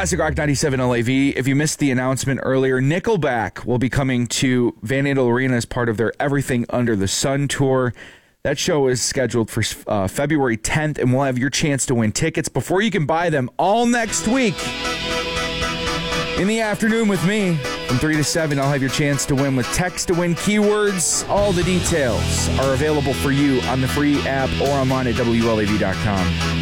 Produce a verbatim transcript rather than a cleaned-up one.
Classic Rock ninety-seven L A V. If you missed the announcement earlier, Nickelback will be coming to Van Andel Arena as part of their Everything Under the Sun tour. That show is scheduled for uh, February tenth, and we'll have your chance to win tickets before you can buy them all next week. In the afternoon with me, from three to seven, I'll have your chance to win with text-to-win keywords. All the details are available for you on the free app or online at W L A V dot com.